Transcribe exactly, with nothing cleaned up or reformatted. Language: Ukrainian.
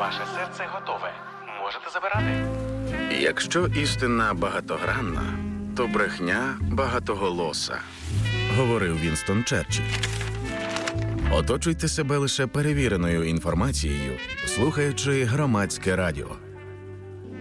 Ваше серце готове. Можете забирати. Якщо істина багатогранна, то брехня багатоголоса, говорив Вінстон Черчилль. Оточуйте себе лише перевіреною інформацією, слухаючи Громадське радіо.